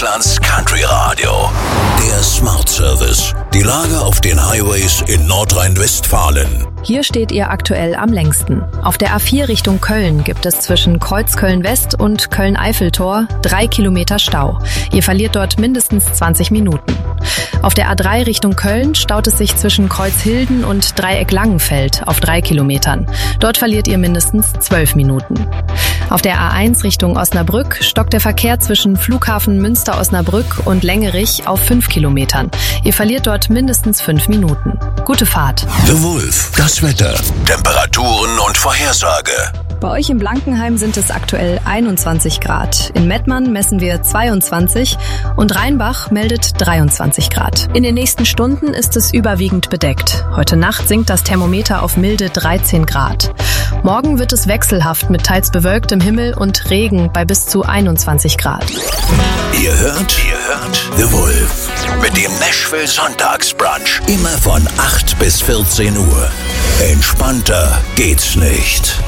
Deutschlands Country Radio. Der Smart Service. Die Lage auf den Highways in Nordrhein-Westfalen. Hier steht ihr aktuell am längsten. Auf der A4 Richtung Köln gibt es zwischen Kreuzköln-West und Köln-Eiffeltor 3 Kilometer Stau. Ihr verliert dort mindestens 20 Minuten. Auf der A3 Richtung Köln staut es sich zwischen Kreuzhilden und Dreieck Langenfeld auf 3 Kilometern. Dort verliert ihr mindestens 12 Minuten. Auf der A1 Richtung Osnabrück stockt der Verkehr zwischen Flughafen Münster-Osnabrück und Lengerich auf 5 Kilometern. Ihr verliert dort mindestens 5 Minuten. Gute Fahrt. The Wolf, das Wetter, Temperaturen und Vorhersage. Bei euch in Blankenheim sind es aktuell 21 Grad. In Mettmann messen wir 22 und Rheinbach meldet 23 Grad. In den nächsten Stunden ist es überwiegend bedeckt. Heute Nacht sinkt das Thermometer auf milde 13 Grad. Morgen wird es wechselhaft mit teils bewölktem Himmel und Regen bei bis zu 21 Grad. Ihr hört The Wolf mit dem Nashville Sonntagsbrunch. Immer von 8 bis 14 Uhr. Entspannter geht's nicht.